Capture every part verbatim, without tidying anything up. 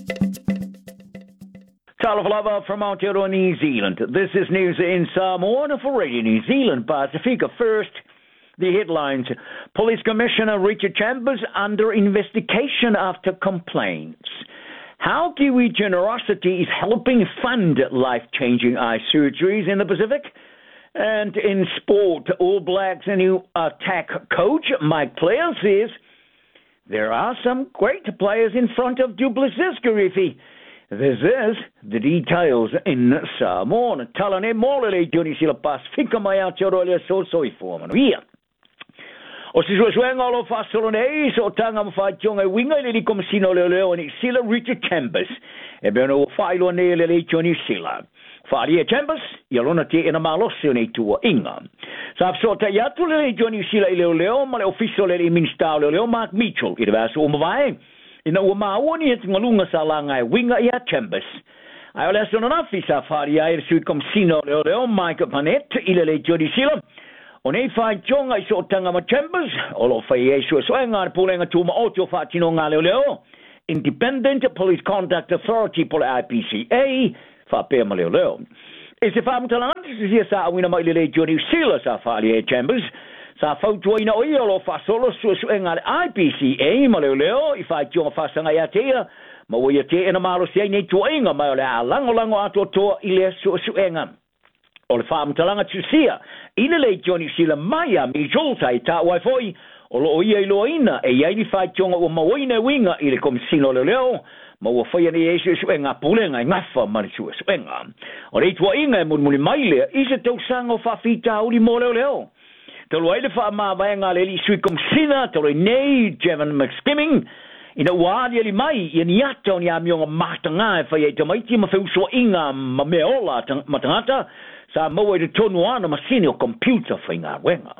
Talafalava from Aotearoa, New Zealand. This is news in Samoa for Radio New Zealand Pacifica. First, the headlines. Police Commissioner Richard Chambers under investigation after complaints. How Kiwi generosity is helping fund life-changing eye surgeries in the Pacific. And in sport, All Blacks' new attack coach, Mike Player, says there are some great players in front of Du Plessis, Garifi. This is the details in Samoa. Talane Morley, Johnny Sila Pacifica, my Aotearoa, so sorry for me. O si suenga lo fasolone so tanga fa jonga winga le kom sino le le oni Sila Richard Chambers. E beno failo ne le le Johnny Sila. Faria Chambers, yalona te ina malosio ne tu inga. Sa so ta ya tu le Johnny Sila le le ma le official le minister le le Mark Mitchell. Ida va so mvai. Ina o maoni et ngalunga salanga winga ya Chambers. Ai le so na fisa faria e su kom sino le le Mike Panet ile le Johnny Sila. O nei whai tionga i so tanga ma Chambers, o lo whai e sua soenga ar pulenga tūma o tio whaatino ngā leo leo, Independent Police Conduct Authority pole I P C A, whapea ma leo leo. E se whaamutalanti si sia sa awina mai lele Johnny Sila sa whaali e Chambers, sa whautua ina oi o lo whasolo sua soenga ar I P C A ma leo leo, i whai tionga whasanga ia tea, ma wai a te ena maro sia nei tua inga mai o le a lango lango ato toa i le sua soenga. O le whaamtalanga tusia, ina le Johnny Sila maia mi jolta i tā wai foi, o lo ia i loa ina, e iai ni whai tionga o mawaina winga i le komisino le leo, ma ua whai ane e sua suenga pulenga i ngafa mani sua suenga. O le itua inga e munmuli maile, i se tau sanga o whawhita uli mo leo leo. Talo ai le wha maa vaenga le li sui komisina, talo i nei Jevan McSkimming, ina uaadi ali mai, i ni ata o ni amionga matanga e whai e tamaiti ma wheusua inga ma meola matangata, sa maua i tonu ana masini o computer whainga wenga.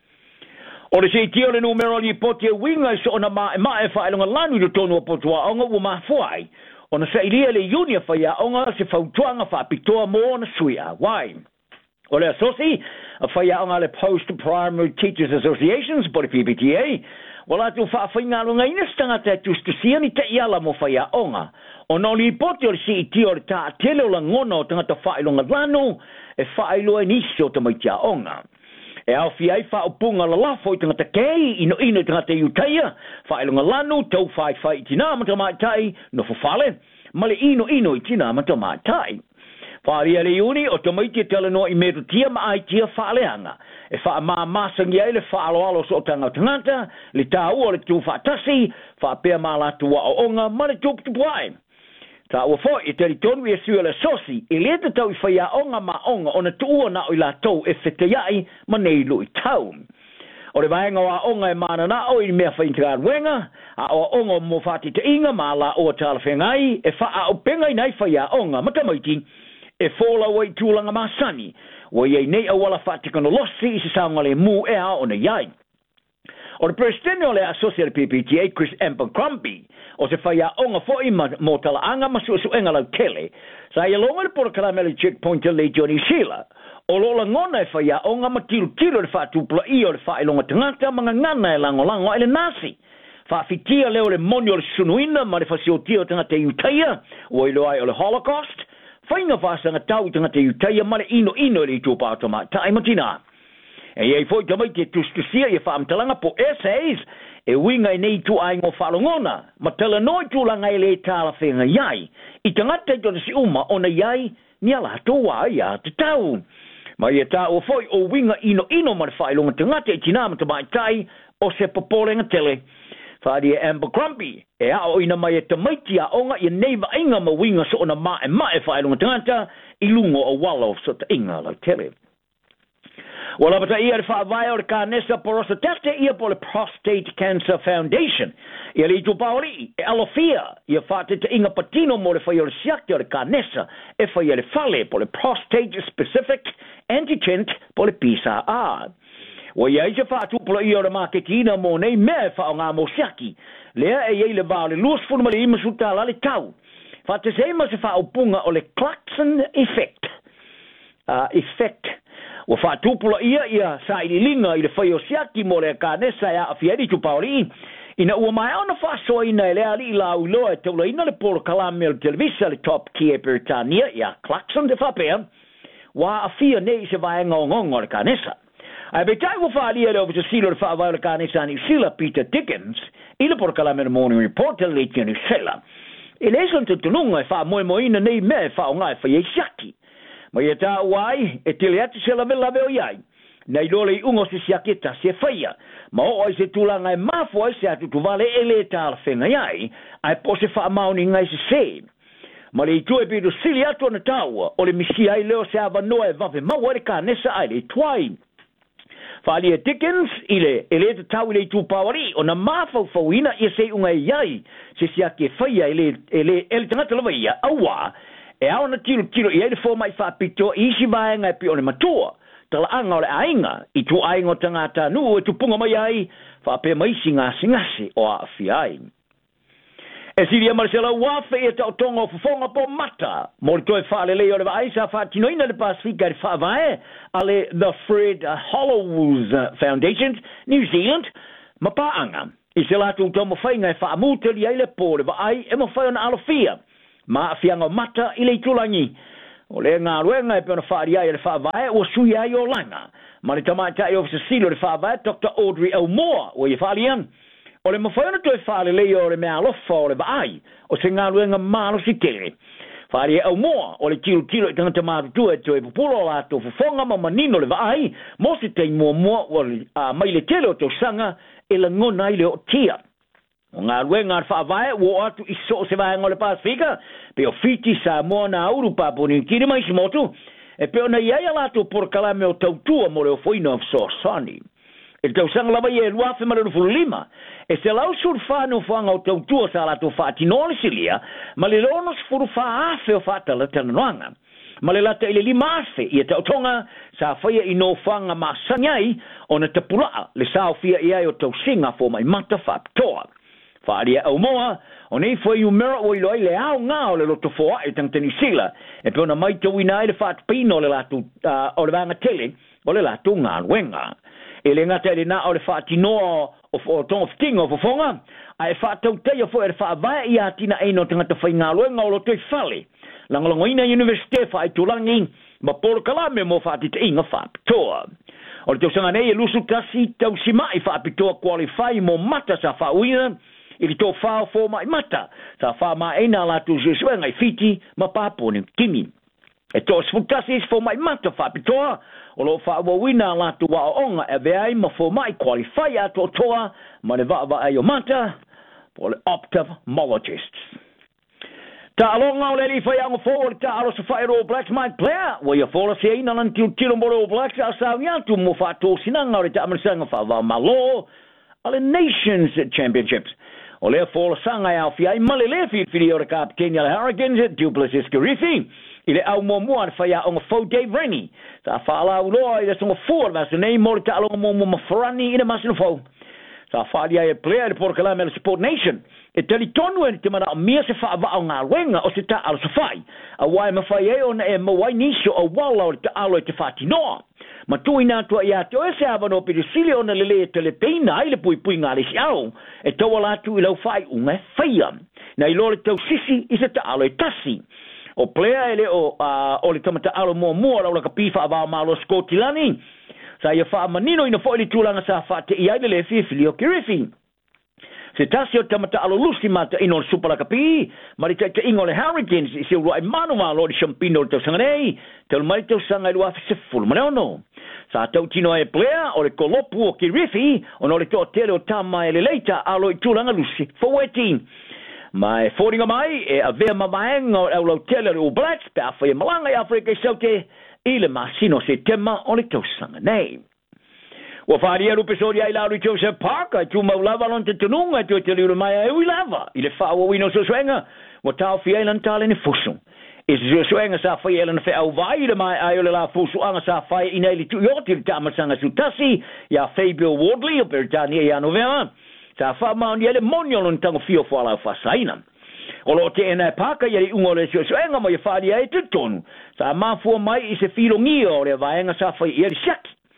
O le se tio le numero li poti e winga so ona ma e ma e whaelonga lanu i tonu o potua onga ua mafuai. O na sa ilia le unia whaia onga se whautuanga whaapitoa mo na sui a wai. O le asosi, a whaia onga le Post-Primary Teachers Associations, po le P P T A, wala tu whaafwhainga lunga inastanga te tustusia ni te iala mo whaia onga. O no li poti o le si tio le ta tele o la ngona o tangata whaelonga lanu, e whaeloa nisi o tamaitia onga. E au fi ai whaopunga la lafo i tangata kei, ino ino tangata iutaia, whaelonga lanu, tau whae whae i tina mata maitai, no fufale, male ino ino i tina mata maitai. Wharia le uni, o tamaitia telenoa i meru tia ma ai tia whaaleanga. E wha maa masangi ai le whaalo alo so tanga tangata, le tau o le tu whaatasi, whaapea maa latu wa o onga, male tupu tupu ai. Ta ua fo i teri tonu i sua le sosi, i le te tau i whaia onga ma onga o na tuua na o i la tau e whete iai ma nei lu i tau. O le vaenga wa onga e mana na o i mea whaintirar wenga, a o onga mo whati te inga ma la o tala whengai, e wha a o pengai nei whaia onga matamaiti, e whola wai tūlanga masani, wa iei nei a wala whati kono losi i se saunga le mu e a o na iai. O le presidente o le Associated P P T A, Chris Abercrombie, o se whaia onga fo i mo tala anga masu su enga lau tele, sa ia longa le pora karamele checkpoint le Johnny Sila, o lola ngona e whaia onga ma tiru tiru le whaatupula i o le whae longa tangata mga ngana e lango lango e le nasi. Whaafitia leo le moni o le sunuina ma le whasiotia o tangata iutaia, o i loai o le Holocaust, whainga whaasanga tau tangata iutaia ma le ino ino le i tūpāta ma tae matina. E iei foi tamai te tustusia i whaamtalanga po essays e winga i nei tu ai ngō whalongona, ma tala noi tūlanga i le tāla whenga iai, i tangata i tona si uma o na iai ni ala toa i a te tau. Ma i a tā o foi o winga ino ino ma le whailonga tangata i tina mata mai tai o se popolenga tele. Whaari e Abercrombie, e a o ina mai e tamaiti a onga i neiva inga ma winga so ona ma e ma e whailonga tangata i lungo o walo so ta inga lau tele. Wala bata ia le whaavai o le kānesa porosa tete ia po le Prostate Cancer Foundation. Ia le itu paoli, e alofia, ia whaatete inga patino mo le whai o le siakte o le kānesa, e whai le whale po le Prostate Specific Antigen po le P S A. Wa ia isa whaatupula ia o le maketina mo nei mea whao ngā mo siaki. Lea e iei le vāo le luas funuma le ima sutala le tau. Whaate seima se whaopunga o le Clarkson Effect. Uh, effect. Wa whaatupula ia ia sa ili linga i le whai o siaki mo le kānesa ia a fieri tu paori, ina ua mai ona whaasoa ina e lea li lau loa e taula ina le polo kalame o televisa le top kia Britania ia Clarkson de whapea wa a fia nei se vai ngongongo o le kanesa. Ai betai wa whaalia le o visa silo le whaavai le kanesa ni sila Peter Dickens i le polo kalame le Morning Report le tia ni sila. I le esan te tununga e wha moe moe ina nei me e wha o ngai wha siaki. Ma ia tā uai e tele ati se lave lave o iai. Nei lole i ungo se siaki ta se whaia. Ma o oi se tūlanga e mafo ai se atu tu vale e le tāla whenga iai. Ai po se wha mauni ngai se se. Ma le i tue piru sili atu na tāua. O le misi ai leo se ava noa e vawe maua le ka nesa ai le tuai. Whalia Dickens i le e le te tau i le i tūpawari. O na mafau fauina i se unga iai. Se siaki e whaia e le e le e le tangata lawa ia. Awa. E au na tiro tiro i eire fō mai whapito i isi vaenga e pi o le matua. Tala anga o le ainga i tu ainga o tangata nu e tu punga mai ai whape mai si ngasi ngasi o a awhi ai. E siri a marisela wafe e tau tonga o fufonga po mata. Mori toi whaale leo le vai sa whatino ina le Pasifika e whaavae ale the Fred Hollows Foundation New Zealand ma paanga. I se latu tomo whainga e whaamuteli ai le po le vai e ma whai ona alofia. Ma fianga mata i le tulangi. O le ngā ruenga e peona whaari ai le whaavae o sui ai o langa. Ma le tamaita e ofisa silo le whaavae Doctor Audrey Elmore o i whaali an. O le mawhaiona toi whaale lei o le mea alofa o le vaai o se ngā ruenga mālo si tere. Whaari e Elmore o le tiro tiro i tangata mātutua e toi pupulo o lato fufonga ma manino le vaai mo se tei mua mua o le uh, mai le tele o tau sanga e la ngona i le o tia. O ngā ruenga ar whaavae o atu i so se vaenga o le Pasifika pe o fiti sa moa na auru papuni kiri mai si motu e pe o na iai alato por kalame o tautua mo le o foina of Sosani. E tau sanga lava i e luafe ma le rufuru lima e se lau sur whanu whanga o tautua sa alato whaatinole silia ma le lonos furu whaafe o whaatala tananoanga. Ma le lata i le lima afe i e tautonga sa whaia i no whanga ma sanyai o na tapulaa le sao fia i ai o tau singa fo mai mata whaaptoa. Whaaria au moa, o nei whai umera o ilo ai le au ngā o le loto fōa e tangtani sila, e peona mai tau ina ai le whaat pino o le latu, uh, o le vanga tele, o le latu ngā ruenga. E le ngata ele nā o le whaat inoa o, o tonga fitinga o fofonga, a e whaat tau teia fo e le whaat vai i atina eino tangata whai ngā ruenga o loto i whale. Langalango ina universite whaai tulangi, ma polo kalame mo whaat i te inga whaat pitoa. O le tau sanga nei e lusu tasi tau sima i whaat pitoa qualify mo mata sa whaat uina, i to fao fo mai mata sa fa ma ina la tu je swenga fiti ma papo ni kimi e to sfutasis fo mai mata fa pitoa o lo fa wo wina la tu wa onga e ve ai ma fo mai qualify a to toa ma ne va va ai o mata po le ophthalmologists ta alonga o le li fa yang fo o ta alo sa fa ro black my player wo ye fo se ina lan tu tiro mo black sa sa ya tu mo fa to sinanga o ta amsanga fa va malo ale nations championships. O lea fōla sanga au fi ai male lea fi fi o le kāp Kenya le Hurricanes Duplessis Kirifi i le au mua mua whai a onga fau Dave Rennie sa whaala uloa i le songa fōla vasa nei mo le ta alonga mua mua mawharani i le masina fau sa whaali ai e plea le Porkalame le Sport Nation e tali tonu e te mana o mia se whaava au ngā wenga o se ta alo sa whai a wai ma whai e ona e mawai niso o wala o le ta alo e te whatinoa ma tui nā tua i ate o e se avano piri sili o na lele e tele peina ai le pui pui ngā lesi au e taua lātu i lau whai unga e whaia na i lore tau sisi i se ta alo e tasi o plea ele o, uh, o le tamata alo mua mua lau laka pifa avao malo skotilani sa ia wha manino ina fo ili tūlanga sa wha te i ai le le fili o Kirifi se tasi o tamata alo lusi mata ino le supalaka pi mari te te ingo le Hurricanes i se urua i manu malo di Champino le tau sanga nei te ulmai tau sanga i lua fi se fulu mane ono sa tau tino e plea o le kolopu o Kirifi o no le toa tele o tama e le leita alo i tūlanga lusi fo weti mai fōringa mai e a vea mamaenga o lau tele o Blacks pe a whaia malanga i Afrika i saute i le masino se tema o le tau sanga nei Wa faria rupe sori ai lauri Joseph Parker tu maulava lon te tununga tu te liu mai ai lava i le fa o wino so swenga wa tau fi ai lan tale ni fusu is jo swenga sa fa ai lan fa au vai le mai ai le la fusu anga sa fa i nei tu yo te tama sanga sutasi ya Fabio Wardley o Britania ya novema sa fa ma on ele monio lon tango fio fo ala fa saina o lo te ena Parker ia ungo le so swenga mo ia faria ai te tonu sa ma fu mai i se filo ngio le vaenga sa fa i le shak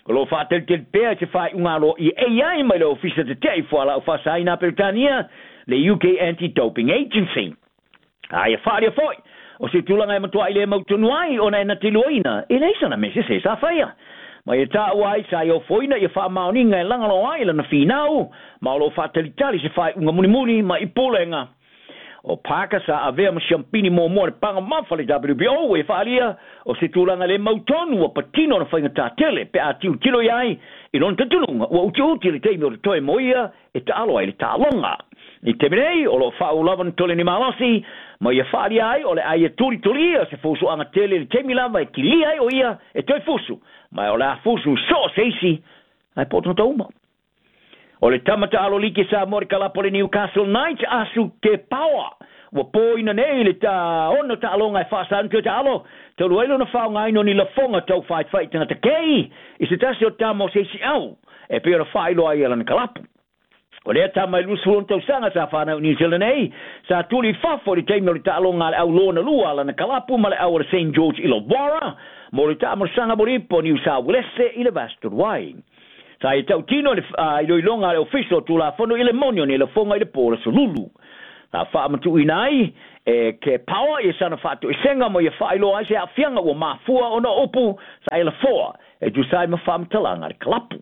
Lo fatel tel pe te fai un alo i A I mai lo office de te fo la fa sai na Britania le U K Anti-Doping Agency. Ai fa dia foi. O se tula ngai matua ile mau tunuai ona na tiluina. Ile sana mesi se sa faia. Mai ta wai sai o foi na ia fa mauni ngai langa lo ai la na finau. Ma lo fatel tali se fai un muni muni ma ipulenga. O paka sa avea ma champini mo mo panga mafale W B O e falia o se tulanga le mautonu o patino na fainga tatele pe atiu tilo yai i non tatulunga o uti uti le teimi o le toe moia e ta aloa i le ta alonga i teminei o lo fau lavan tole ni malasi ma ia falia ai o le aia tuli tuli o se fusu anga tele le teimi lava e kili ai o ia e toi fusu ma o le a fusu so seisi ai poto ta uma. O le tamata alo like sa mori kalapo le Newcastle Knights asu te power. Wa poina nei le ta ono ta alonga e fasa anke ta alo. Te luelo na whao ngai no ni la fonga tau whai whai tanga te kei. I se tasi o tamo se si au. E pia na whai loa i ala na kalapo. O lea tama i lusu tau sanga sa whana o New Zealand nei. Sa tuli whafo li teimi o le ta alonga le au lona lua ala na kalapo ma le au le Saint George Illawarra. Mo le ta sanga moripo New South Wales i le Bastard Wai. Sa i tau tino i uh, loilonga le official tu la fono i le monio ni le fonga i le pola solulu. Sa wha matu i nai, e ke power i sana whatu i senga mo i whailo ai se a fianga o mafua o na opu sa i la foa. E tu sai ma wha mtalanga le kalapu.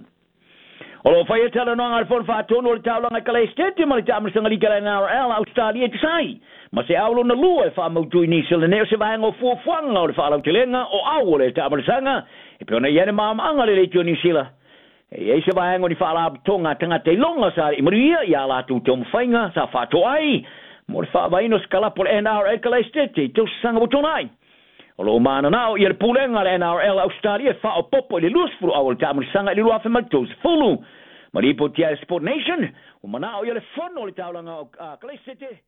O lo whai e tala noanga le fono whatono le taulanga ka le estete ma le tamasanga li ka le N R L Australia e tu sai. Ma se aulo na lua e wha mautu i nisi le neo se vahenga o fuafuanga o le wha lau te lenga o au le tamasanga. E peona i ene maamanga le leitio New Zealand. E e se vai ngoni fala tonga tanga te longa sa i maria ia la tu te mfainga sa fa to ai mo fa vai no scala por N R L kala estete to sanga botonai o lo mana nao ia pulenga le N R L Australia fa o popo le lus fru au tamu sanga le lua fa matos fulu mari po tia Sport Nation o mana o ia le fono le taulanga kala estete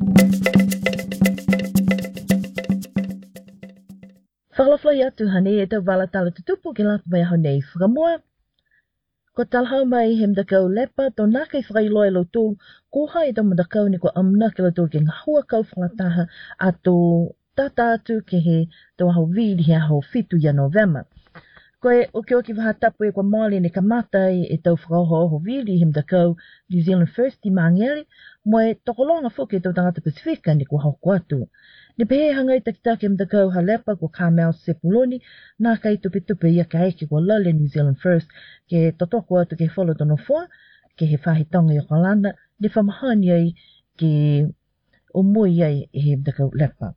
Fala flaya tu hane e te wala tala tutupu ki lata mai hane whakamua. Ko talhau mai he mdakau lepa tō nākei whakailoa e lo tū koha e tō mdakau ni ko amna ke lo tū ke ngahua kau whangataha a tō tata atu ke he tō hau vīri he hau fitu ya November. Koe o ke oki whahatapu e kwa maali ni kamatai e tō whakaoho ho vīri he mdakau New Zealand First i Māngere mo e tokolonga whuke tō tangata Pasifika ni ko hau kuatu. Ni pehe hangai takitake mdakau halepa ko Carmel Sepuloni nā kai tupi tupi ia ka eke ko lale New Zealand First ke totoko atu ke wholo tono fua ke he whahitonga i Okalanda ni whamahani ai ke umui ai e he mdakau lepa.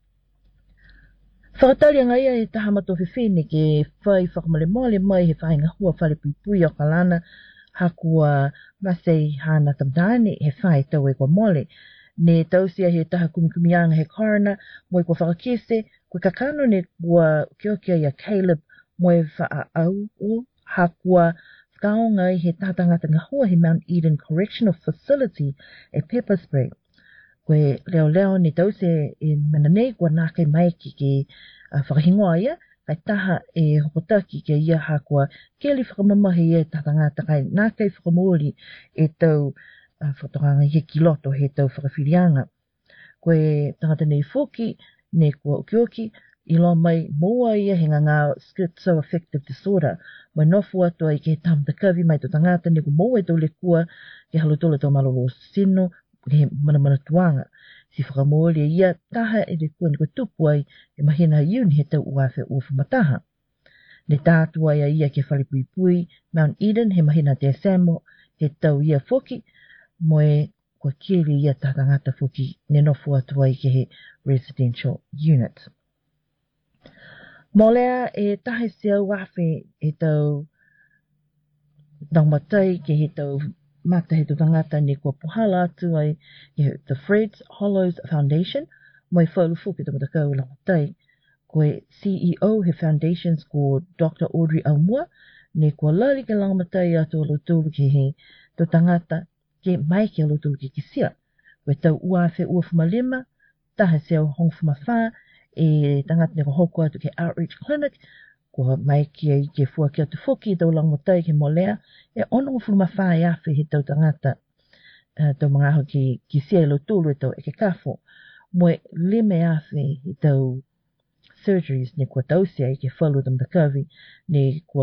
Whakatari ngai ai taha mato whiwhine ke whai whakamale mole mai he whainga hua whale pui pui Okalanda hakua masei hana tamdani he whai tau e kwa mole. Ne tausia he taha kumikumianga he korona, mo i kua whakakese, kua kakano ne kua kiokia ia Caleb mo e wha au o hakua whakaonga i he tātangata ngahua he Mount Eden Correctional Facility e Pepper Spray. Koe leo leo ne tausia e mananei kua nākei mai ki ke uh, whakahingoa ia, kai taha e hokotaki ke ia hakua ke li whakamamahi e tātangata kai nākei whakamori e tau Uh, whakatokanga he kiloto he tau whakawhirianga. Koe tangata nei whoki, ne kua ukioki, i loa mai moa ia he ngā schizoaffective disorder. Mai nofu atua i ke tamata kawi mai to tangata ne kua moa e tau le kua ke halotola tau malolo sino, he mana mana tuanga. Si whakamori ia taha e le kua ni kua tupu ai e mahina iuni he tau uafe uafu mataha. Ne tātua ia ia ke whalipui pui, Mount Eden he mahina te Samo, he tau ia whoki, moe kua kiri ia tātangata whuki ne nofu atua i ke he residential unit. Mō lea e tahe seau wafe e tau tangmatai ke he tau mata he tangata ne kua puhala atu ai ke the Fred's Hollows Foundation moe whaulu whuki tau matakau langatai. Koe C E O he foundations ko Doctor Audrey Aumua ne kua lali ke langamatai atu alo tūru ke he tau tangata ke mai ke alo tulu ke kisia. Koe tau uafe uafuma lima, taha seo hongfuma wha, e tangata ne ko hoko atu ke Outreach Clinic, ko mai ke ke fua ke atu whuki tau langmotai ke molea, e ono hongfuma wha e afe he tau tangata, uh, tau mga aho ke kisia alo tulu e tau e ke kafo. Moe lime afe he tau surgeries ne kua tausia i ke whalu tam takawi, ne kua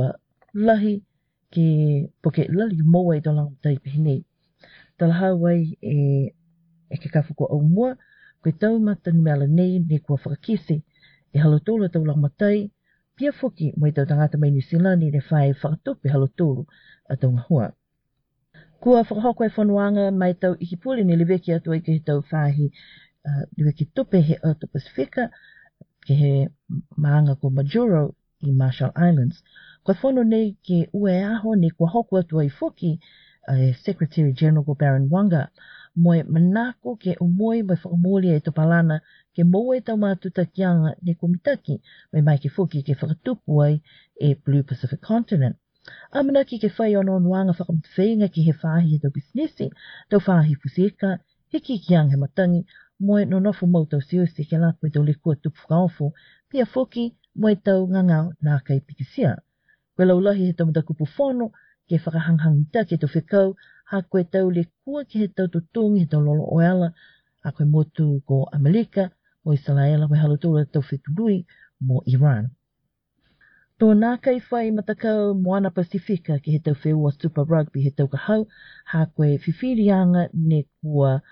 lahi ke poke lali moa i tolang tai pehine. Tala hawai e, e ke kafu ko au mua, koe tau matanu mea nei ne kua whakakise e halotolo tau lang matai, pia foki mo i tau tangata mai New Zealand i ne whae whakatupe halotolo a tau ngahua. Kua whakahoko e whanuanga mai tau ikipuli ni liweki atu i ke he tau whahi uh, liweki tupe he Auto Pacifica ke he maanga ko Majuro i Marshall Islands. Kua whanu nei ke ue aho ni kua hoko atu ai foki uh, Secretary General ko Baron Wanga moe manako ke umoi mai whakamoli e topalana ke moe tau mātuta kianga ni kua mitaki mai mai ke foki ke whakatupu ai e Blue Pacific Continent. Amana ki ke whai ono nuanga whakamtawhenga ki he whahi e tau bisnesi, tau whahi pusika, hiki ki ang he matangi, moe no nofu mau tau siusi ke laku e tau likua tupu whakaofu, pia foki moe tau ngangau nā kai pikisia. Koe laulahi he tau matakupu whono, ke whakahanghangita ke tau whikau, ha koe tau likua ki he tau tutungi he tau lolo oela, ha koe motu ko Amerika, mo Israela, mo halutula tau whitului, mo Iran. Tō nā kai whai matakau Moana Pasifika ki he tau wheua Super Rugby he tau kahau, ha koe whiwhirianga ne kua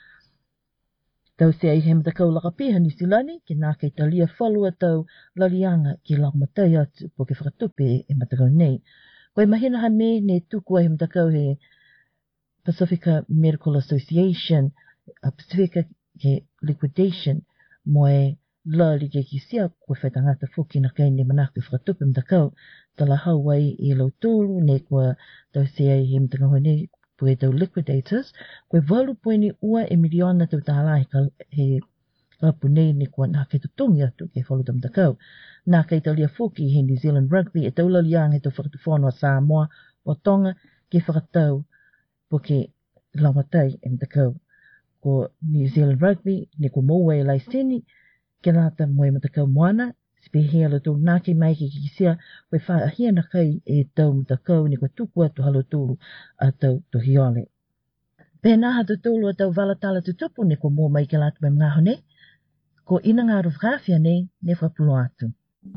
tau se ai he matakau lakapiha New Zealandi, ki nā kai talia whalua tau lalianga ki lakmatai atu po ke whakatupe e matakau nei. Koe mahina ha me ne tuku ai he matakau he Pacifica Medical Association, a Pacifica ke liquidation, moe la li ke kisia koe whaitangata whuki na kai ne manako whakatupe mtakau tala hawai i lau tūru ne kua tau se ai he mtakau ne pue tau liquidators koe walu poeni ua e miliona tau tāla he kapu nei ne kua nā kei tutungi atu ke whalu tau mtakau nā kei tau lia whuki he New Zealand Rugby e tau laliang he tau whakatuwhono a Samoa o Tonga ke whakatau po ke laumatai e mtakau ko New Zealand Rugby ne kua moua e laiseni ke rata moe matakau moana, sipe hea lo tō nāke mai ki kisia, koe wha ahia na kai e tau matakau ni koe tuku atu halo tūlu a tau tohiole. Pēnā hatu tūlu a tau walatala tutupu ne ko mō mai ke rata mai mga hone, ko ina ngā rufgafia ne, ne whapulo atu.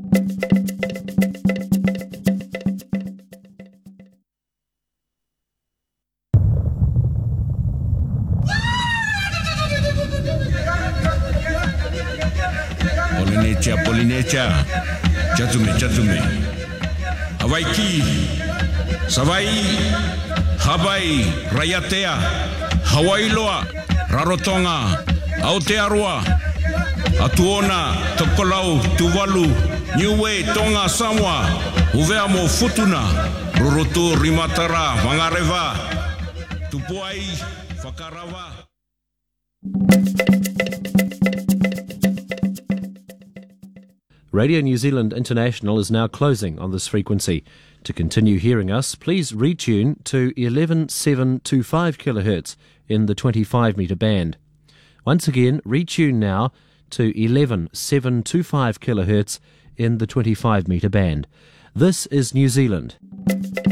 Polinecha, Polinecha, Chatume, Chatume, Hawaiki, Savai, Hawaii, Rayatea, Hawailoa, Rarotonga, Aotearoa, Atuona, Tokolau, Tuvalu, Niue, Tonga, Samoa, Uveamo, Futuna, Rurutu, Rimatara, Mangareva, Tupuai, Whakarava. Radio New Zealand International is now closing on this frequency. To continue hearing us, please retune to eleven seven twenty-five kilohertz in the twenty-five metre band. Once again, retune now to eleven seven twenty-five kilohertz in the twenty-five metre band. This is New Zealand.